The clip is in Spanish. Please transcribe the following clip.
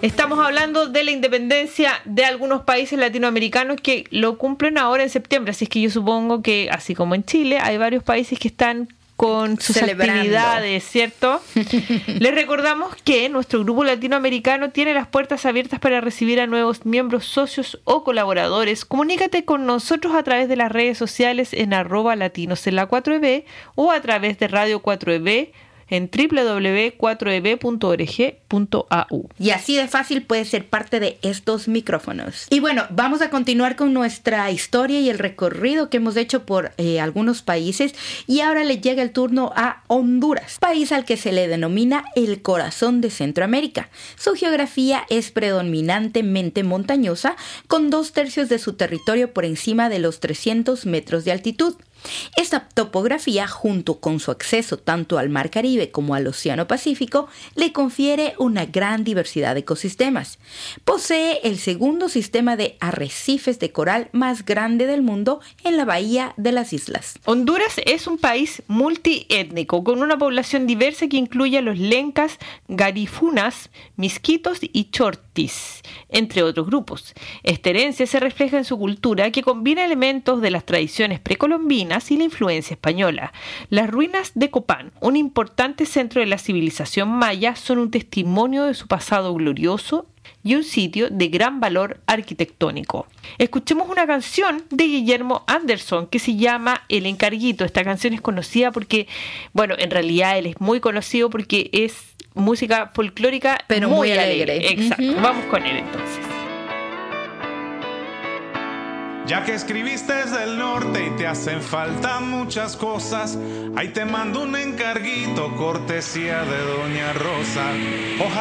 Estamos hablando de la independencia de algunos países latinoamericanos que lo cumplen ahora en septiembre, así es que yo supongo que, así como en Chile, hay varios países que están con sus actividades, ¿cierto? Les recordamos que nuestro grupo latinoamericano tiene las puertas abiertas para recibir a nuevos miembros, socios o colaboradores. Comunícate con nosotros a través de las redes sociales en @latinosenla4eb o a través de Radio 4EB en www.4eb.org.au. Y así de fácil puedes ser parte de estos micrófonos. Y bueno, vamos a continuar con nuestra historia y el recorrido que hemos hecho por algunos países. Y ahora le llega el turno a Honduras, país al que se le denomina el corazón de Centroamérica. Su geografía es predominantemente montañosa, con 2/3 de su territorio por encima de los 300 metros de altitud. Esta topografía, junto con su acceso tanto al Mar Caribe como al Océano Pacífico, le confiere una gran diversidad de ecosistemas. Posee el segundo sistema de arrecifes de coral más grande del mundo en la Bahía de las Islas. Honduras es un país multiétnico, con una población diversa que incluye a los lencas, garifunas, misquitos y chortis, entre otros grupos. Esta herencia se refleja en su cultura, que combina elementos de las tradiciones precolombinas y la influencia española. Las ruinas de Copán, un importante centro de la civilización maya, son un testimonio de su pasado glorioso y un sitio de gran valor arquitectónico. Escuchemos una canción de Guillermo Anderson que se llama El Encarguito. Esta canción es conocida porque, bueno, en realidad él es muy conocido porque es música folclórica, pero muy alegre. Exacto. Vamos con él entonces. Ya que escribiste desde el norte y te hacen falta muchas cosas, ahí te mando un encarguito, cortesía de Doña Rosa. Ojalá